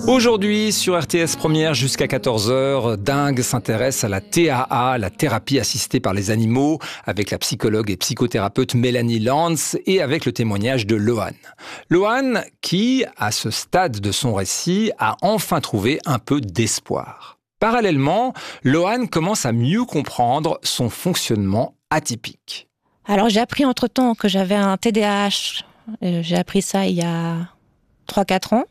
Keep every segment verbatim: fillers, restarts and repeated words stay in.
Aujourd'hui, sur R T S Première jusqu'à quatorze heures, Dingue s'intéresse à la T A A, la thérapie assistée par les animaux, avec la psychologue et psychothérapeute Mélanie Lantz et avec le témoignage de Loan. Loan qui, à ce stade de son récit, a enfin trouvé un peu d'espoir. Parallèlement, Loan commence à mieux comprendre son fonctionnement atypique. Alors j'ai appris entre-temps que j'avais un T D A H. J'ai appris ça il y a trois quatre ans.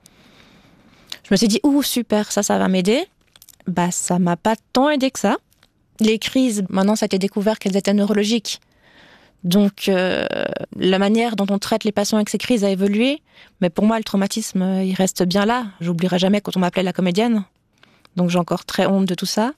Je me suis dit, ouh, super, ça, ça va m'aider. Bah, ça m'a pas tant aidé que ça. Les crises, maintenant, ça a été découvert qu'elles étaient neurologiques. Donc, euh, la manière dont on traite les patients avec ces crises a évolué. Mais pour moi, le traumatisme, il reste bien là. J'oublierai jamais quand on m'appelait la comédienne. Donc, j'ai encore très honte de tout ça.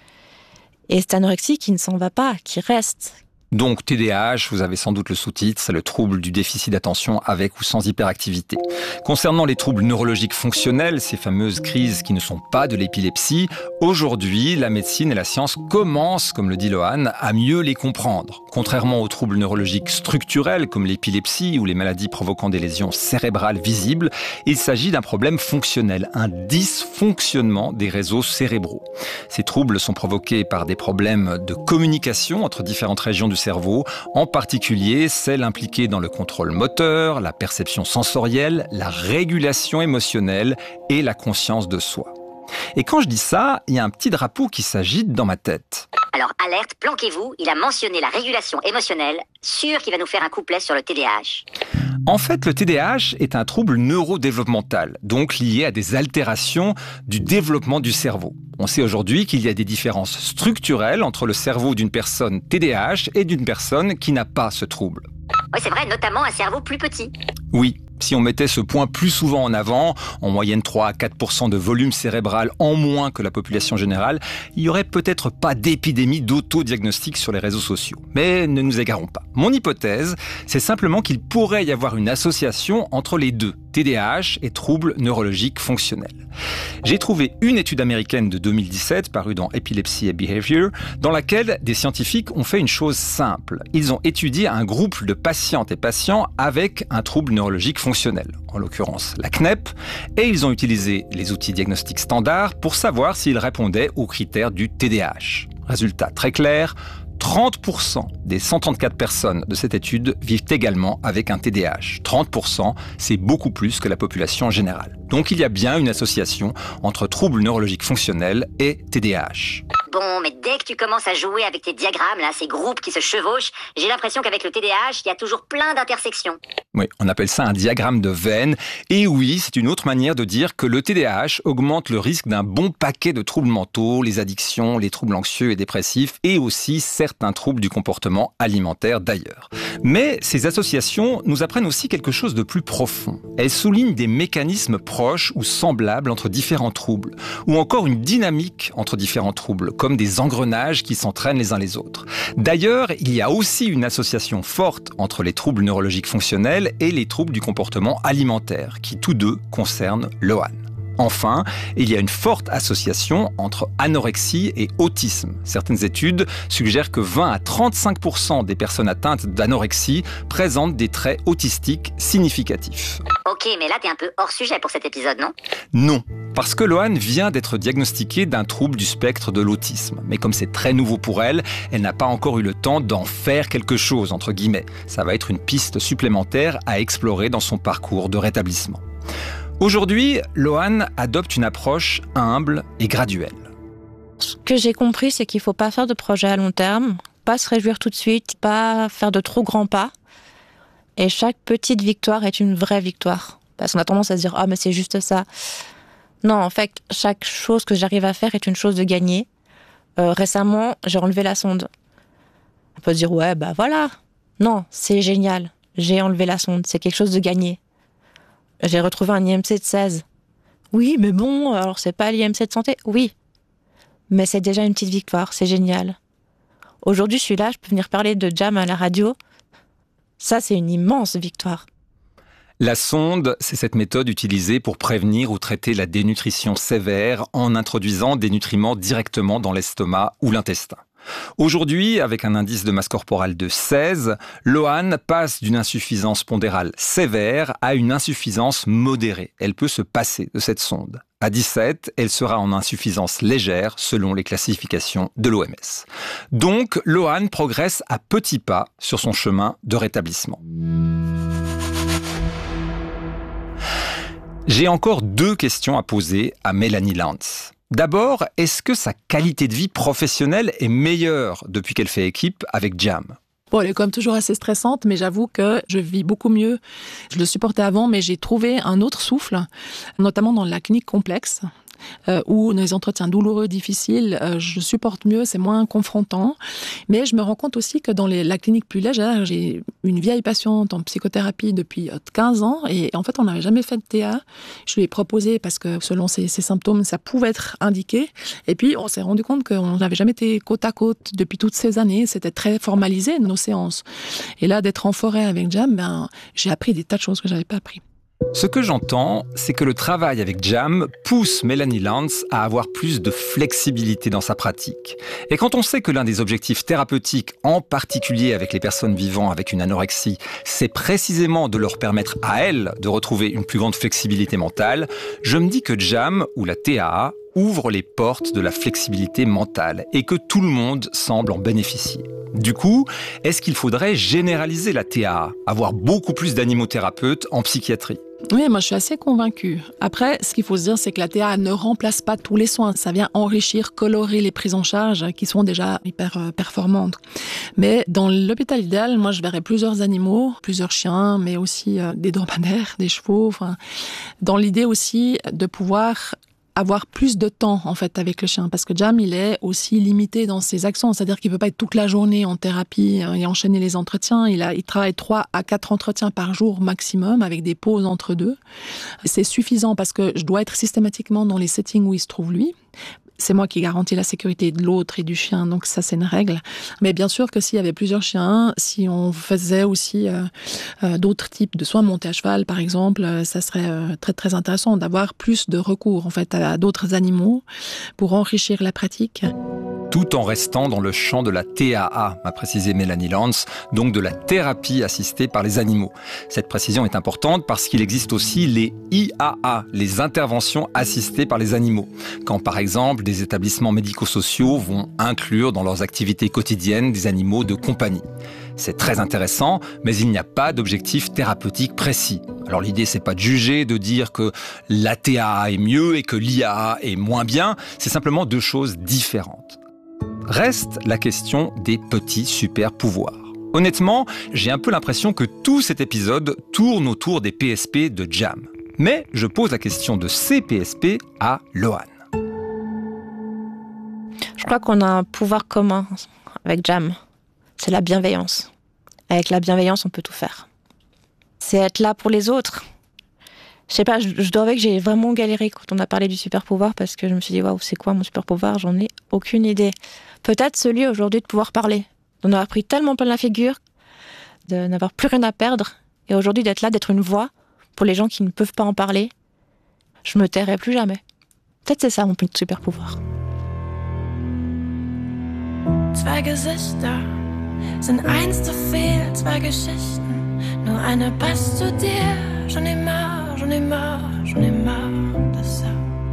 Et cette anorexie qui ne s'en va pas, qui reste. Donc T D A H, vous avez sans doute le sous-titre, c'est le trouble du déficit d'attention avec ou sans hyperactivité. Concernant les troubles neurologiques fonctionnels, ces fameuses crises qui ne sont pas de l'épilepsie, aujourd'hui, la médecine et la science commencent, comme le dit Loan, à mieux les comprendre. Contrairement aux troubles neurologiques structurels comme l'épilepsie ou les maladies provoquant des lésions cérébrales visibles, il s'agit d'un problème fonctionnel, un dysfonctionnement des réseaux cérébraux. Ces troubles sont provoqués par des problèmes de communication entre différentes régions du cerveau, en particulier celles impliquées dans le contrôle moteur, la perception sensorielle, la régulation émotionnelle et la conscience de soi. Et quand je dis ça, il y a un petit drapeau qui s'agite dans ma tête. Alors alerte, planquez-vous, il a mentionné la régulation émotionnelle, sûr qu'il va nous faire un couplet sur le T D A H. En fait, le T D A H est un trouble neurodéveloppemental, donc lié à des altérations du développement du cerveau. On sait aujourd'hui qu'il y a des différences structurelles entre le cerveau d'une personne T D A H et d'une personne qui n'a pas ce trouble. Oui, c'est vrai, notamment un cerveau plus petit. Oui. Si on mettait ce point plus souvent en avant, en moyenne trois à quatre pour cent de volume cérébral en moins que la population générale, il n'y aurait peut-être pas d'épidémie d'autodiagnostic sur les réseaux sociaux. Mais ne nous égarons pas. Mon hypothèse, c'est simplement qu'il pourrait y avoir une association entre les deux, T D A H et troubles neurologiques fonctionnels. J'ai trouvé une étude américaine de deux mille dix-sept, parue dans Epilepsy and Behavior, dans laquelle des scientifiques ont fait une chose simple. Ils ont étudié un groupe de patientes et patients avec un trouble neurologique fonctionnel, en l'occurrence la C N E P, et ils ont utilisé les outils diagnostiques standards pour savoir s'ils répondaient aux critères du T D A H. Résultat très clair, trente pour cent des cent trente-quatre personnes de cette étude vivent également avec un T D A H. trente pour cent, c'est beaucoup plus que la population générale. Donc il y a bien une association entre troubles neurologiques fonctionnels et T D A H. Bon, mais dès que tu commences à jouer avec tes diagrammes, là, ces groupes qui se chevauchent, j'ai l'impression qu'avec le T D A H, il y a toujours plein d'intersections. Oui, on appelle ça un diagramme de Venn. Et oui, c'est une autre manière de dire que le T D A H augmente le risque d'un bon paquet de troubles mentaux, les addictions, les troubles anxieux et dépressifs, et aussi certains troubles du comportement alimentaire d'ailleurs. Mais ces associations nous apprennent aussi quelque chose de plus profond. Elles soulignent des mécanismes proches ou semblables entre différents troubles, ou encore une dynamique entre différents troubles, comme des engrenages qui s'entraînent les uns les autres. D'ailleurs, il y a aussi une association forte entre les troubles neurologiques fonctionnels et les troubles du comportement alimentaire, qui tous deux concernent Loan. Enfin, il y a une forte association entre anorexie et autisme. Certaines études suggèrent que vingt à trente-cinq pour cent des personnes atteintes d'anorexie présentent des traits autistiques significatifs. Ok, mais là t'es un peu hors sujet pour cet épisode, non ? Non, parce que Loan vient d'être diagnostiquée d'un trouble du spectre de l'autisme. Mais comme c'est très nouveau pour elle, elle n'a pas encore eu le temps d'en faire quelque chose, entre guillemets. Ça va être une piste supplémentaire à explorer dans son parcours de rétablissement. Aujourd'hui, Loan adopte une approche humble et graduelle. Ce que j'ai compris, c'est qu'il ne faut pas faire de projet à long terme, pas se réjouir tout de suite, pas faire de trop grands pas. Et chaque petite victoire est une vraie victoire. Parce qu'on a tendance à se dire « Ah, mais c'est juste ça ». Non, en fait, chaque chose que j'arrive à faire est une chose de gagner. Euh, récemment, j'ai enlevé la sonde. On peut se dire « Ouais, bah voilà ». Non, c'est génial. J'ai enlevé la sonde, c'est quelque chose de gagné. J'ai retrouvé un I M C de seize. Oui, mais bon, alors c'est pas l'I M C de santé. Oui, mais c'est déjà une petite victoire, c'est génial. Aujourd'hui, je suis là, je peux venir parler de Jam à la radio. Ça, c'est une immense victoire. La sonde, c'est cette méthode utilisée pour prévenir ou traiter la dénutrition sévère en introduisant des nutriments directement dans l'estomac ou l'intestin. Aujourd'hui, avec un indice de masse corporelle de seize, Loan passe d'une insuffisance pondérale sévère à une insuffisance modérée. Elle peut se passer de cette sonde. À dix-sept, elle sera en insuffisance légère selon les classifications de l'O M S. Donc, Loan progresse à petits pas sur son chemin de rétablissement. J'ai encore deux questions à poser à Melanie Lantz. D'abord, est-ce que sa qualité de vie professionnelle est meilleure depuis qu'elle fait équipe avec Jam ? Bon, elle est comme toujours assez stressante, mais j'avoue que je vis beaucoup mieux. Je le supportais avant, mais j'ai trouvé un autre souffle, notamment dans la clinique complexe, euh, où dans les entretiens douloureux, difficiles, euh, je supporte mieux, c'est moins confrontant. Mais je me rends compte aussi que dans les, la clinique plus légère, j'ai une vieille patiente en psychothérapie depuis quinze ans, et en fait, on n'avait jamais fait de T A. Je lui ai proposé, parce que selon ses, ses symptômes, ça pouvait être indiqué. Et puis, on s'est rendu compte qu'on n'avait jamais été côte à côte depuis toutes ces années. C'était très formalisé, nos séances. Et là, d'être en forêt avec Jam, ben, j'ai appris des tas de choses que je n'avais pas appris. Ce que j'entends, c'est que le travail avec Jam pousse Melanie Lantz à avoir plus de flexibilité dans sa pratique. Et quand on sait que l'un des objectifs thérapeutiques, en particulier avec les personnes vivant avec une anorexie, c'est précisément de leur permettre à elles de retrouver une plus grande flexibilité mentale, je me dis que Jam, ou la T A A, ouvre les portes de la flexibilité mentale et que tout le monde semble en bénéficier. Du coup, est-ce qu'il faudrait généraliser la T A A, avoir beaucoup plus d'animothérapeutes en psychiatrie ? Oui, moi je suis assez convaincue. Après, ce qu'il faut se dire, c'est que la T A A ne remplace pas tous les soins. Ça vient enrichir, colorer les prises en charge qui sont déjà hyper euh, performantes. Mais dans l'hôpital idéal, moi je verrais plusieurs animaux, plusieurs chiens, mais aussi euh, des dromadaires, des chevaux. Enfin, dans l'idée aussi de pouvoir avoir plus de temps en fait avec le chien, parce que Jam il est aussi limité dans ses actions, c'est-à-dire qu'il peut pas être toute la journée en thérapie et enchaîner les entretiens. Il a, il travaille trois à quatre entretiens par jour maximum avec des pauses entre deux. C'est suffisant parce que je dois être systématiquement dans les settings où il se trouve lui. C'est moi qui garantis la sécurité de l'autre et du chien, donc ça c'est une règle. Mais bien sûr que s'il y avait plusieurs chiens, si on faisait aussi euh, euh, d'autres types de soins, monter à cheval par exemple, euh, ça serait euh, très très intéressant d'avoir plus de recours en fait à, à d'autres animaux pour enrichir la pratique. Tout en restant dans le champ de la T A A, m'a précisé Melanie Lantz, donc de la thérapie assistée par les animaux. Cette précision est importante parce qu'il existe aussi les I A A, les interventions assistées par les animaux. Quand par exemple des établissements médico-sociaux vont inclure dans leurs activités quotidiennes des animaux de compagnie. C'est très intéressant, mais il n'y a pas d'objectif thérapeutique précis. Alors l'idée, c'est pas de juger, de dire que la T A A est mieux et que l'I A A est moins bien, c'est simplement deux choses différentes. Reste la question des petits super-pouvoirs. Honnêtement, j'ai un peu l'impression que tout cet épisode tourne autour des P S P de Jam. Mais je pose la question de ces P S P à Loan. Je crois qu'on a un pouvoir commun avec Jam. C'est la bienveillance. Avec la bienveillance, on peut tout faire. C'est être là pour les autres. Je sais pas, je, je dois avouer que j'ai vraiment galéré quand on a parlé du super-pouvoir parce que je me suis dit, waouh, c'est quoi mon super-pouvoir ? J'en ai aucune idée. Peut-être celui aujourd'hui de pouvoir parler, d'en avoir pris tellement plein la figure, de n'avoir plus rien à perdre, et aujourd'hui d'être là, d'être une voix pour les gens qui ne peuvent pas en parler. Je me tairai plus jamais. Peut-être c'est ça mon super-pouvoir. Zwei Gesichter sind eins zu viel, zwei Geschichten. Nur eine passt zu dir, schon immer, schon immer, schon immer.